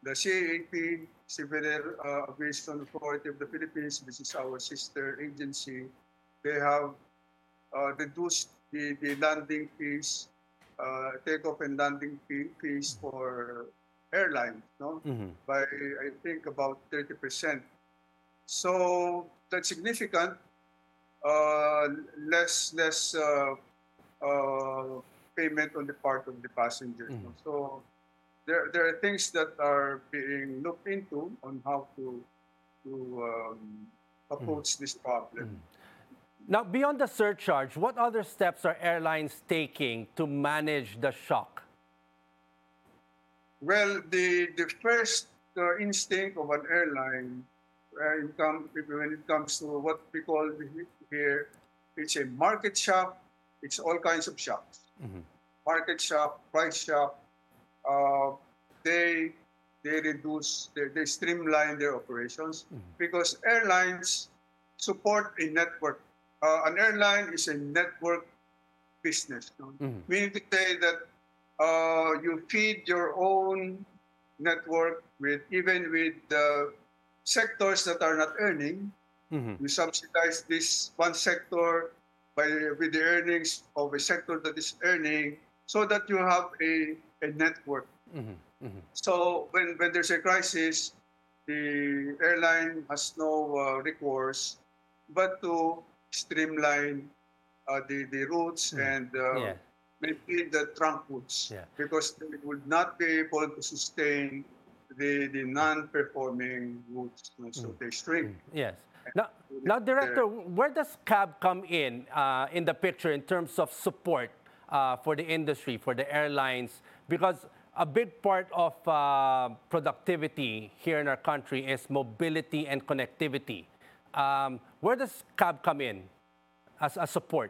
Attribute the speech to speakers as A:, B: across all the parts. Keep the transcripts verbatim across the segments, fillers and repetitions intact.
A: the C A A P, Civil uh, Aviation Authority of the Philippines, which is our sister agency, they have uh, reduced the, the landing fees, uh, takeoff and landing fee, fees for airlines, no,
B: Mm-hmm.
A: by I think about thirty percent. So that's significant. Uh, less less uh, uh, payment on the part of the passengers. No? So there there are things that are being looked into on how to to um, approach this problem.
B: Now, beyond the surcharge, what other steps are airlines taking to manage the shock?
A: Well, the the first uh, instinct of an airline uh, in come, when it comes to what we call here, it's a market shock. It's all kinds of shocks. Market shock, price shock. Uh, they they reduce, they, they streamline their operations because airlines support a network. Uh, an airline is a network business. No? Meaning to say that uh, you feed your own network with even with the sectors that are not earning. You subsidize this one sector by with the earnings of a sector that is earning, so that you have a, a network. So when, when there's a crisis, the airline has no uh, recourse but to streamline uh, the, the routes and uh,
B: Yeah.
A: maintain the trunk routes
B: Yeah.
A: because they would not be able to sustain the, the non-performing routes. So they shrink.
B: Yes. Now, now, Director, where does C A B come in uh, in the picture in terms of support uh, for the industry, for the airlines? Because a big part of uh, productivity here in our country is mobility and connectivity. Um, where does C A B come in as a support?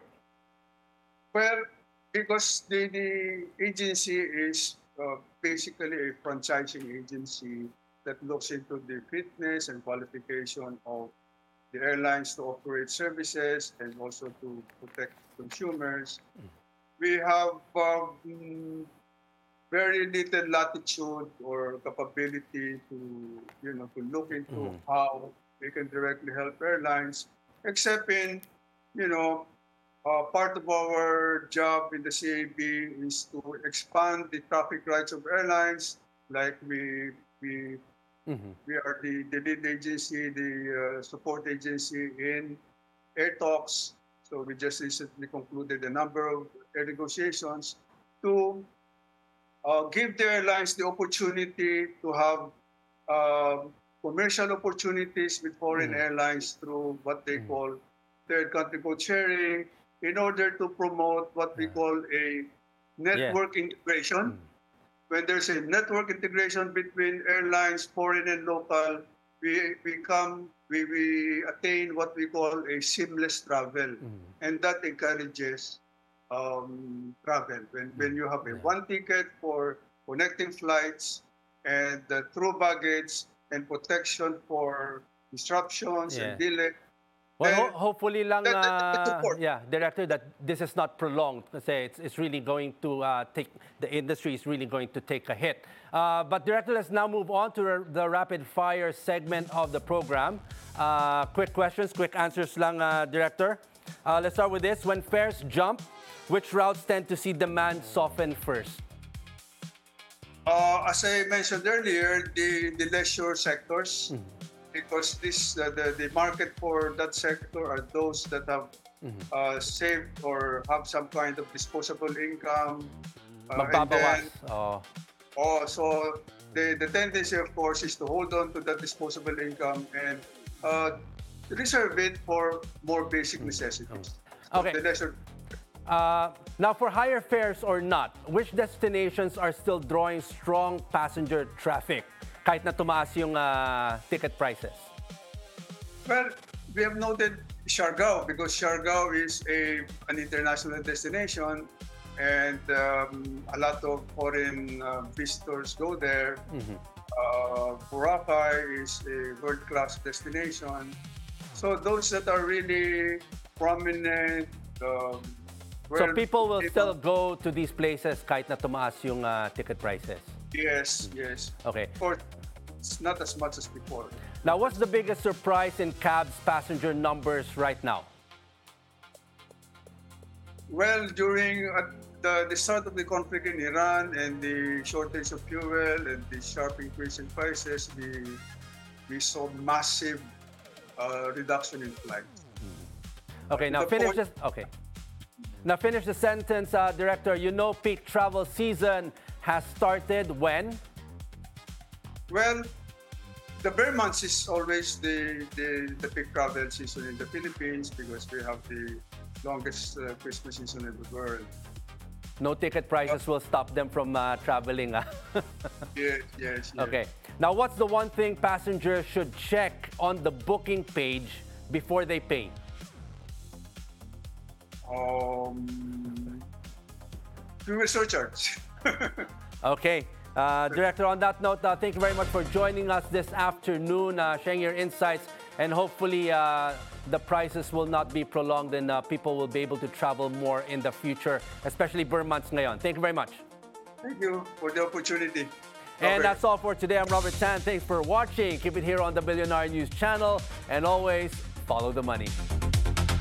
A: Well, because the, the agency is uh, basically a franchising agency that looks into the fitness and qualification of the airlines to operate services and also to protect consumers. We have um, very little latitude or capability to, you know, to look into how we can directly help airlines, except in, you know, uh, part of our job in the C A B is to expand the traffic rights of airlines. Like we we we are the, the lead agency, the uh, support agency in air talks. So we just recently concluded a number of air negotiations to uh, give the airlines the opportunity to have um, commercial opportunities with foreign airlines through what they call third country code sharing in order to promote what we call a network integration. When there's a network integration between airlines, foreign and local, we, we come, we, we attain what we call a seamless travel. And that encourages um, travel. When, when you have a one ticket for connecting flights and the through baggage and protection for disruptions
B: Yeah.
A: and delay.
B: Well,
A: then
B: ho- hopefully lang,
A: that- that- that's
B: uh,
A: support.
B: yeah, Director, that this is not prolonged. Kasi it's, it's really going to uh, take, the industry is really going to take a hit. Uh, but Director, let's now move on to the rapid fire segment of the program. Uh, quick questions, quick answers lang, uh, Director. Uh, let's start with this. When fares jump, which routes tend to see demand soften first?
A: Uh, as I mentioned earlier, the, the leisure sectors, because this uh, the, the market for that sector are those that have uh, saved or have some kind of disposable income. Uh, and
B: Magbabawas.
A: then,
B: Oh.
A: oh, so the, the tendency, of course, is to hold on to that disposable income and uh, reserve it for more basic necessities. So
B: Okay.
A: the leisure
B: Uh, now, for higher fares or not, which destinations are still drawing strong passenger traffic kahit na tumaas yung uh, ticket prices?
A: Well, we have noted Siargao because Siargao is a an international destination, and um, a lot of foreign uh, visitors go there. Uh, Boracay is a world-class destination. So those that are really prominent. Um,
B: So
A: where
B: people will still go to these places kahit na tumaas yung uh, ticket prices?
A: Yes, yes.
B: Okay.
A: Of course, it's not as much as before.
B: Now, what's the biggest surprise in cab's passenger numbers right now?
A: Well, during uh, the, the start of the conflict in Iran and the shortage of fuel and the sharp increase in prices, we, we saw massive uh, reduction in flights.
B: Okay, now
A: The
B: finish
A: point-
B: this. Okay. Now finish the sentence, uh, Director. You know peak travel season has started when?
A: Well, the bare months is always the, the, the peak travel season in the Philippines because we have the longest uh, Christmas season in the world.
B: No ticket prices will stop them from uh, traveling. ah.
A: Yes, yes, yes.
B: Okay. Now, what's the one thing passengers should check on the booking page before they pay?
A: Um, fuel surcharge.
B: Okay. Uh, Director, on that note, uh, thank you very much for joining us this afternoon, uh, sharing your insights, and hopefully uh, the prices will not be prolonged and uh, people will be able to travel more in the future, especially Burr months ngayon. Thank you very much.
A: Thank you for the opportunity.
B: And
A: Robert.
B: that's all for today. I'm Robert Tan. Thanks for watching. Keep it here on the Billionaire News channel. And always follow the money.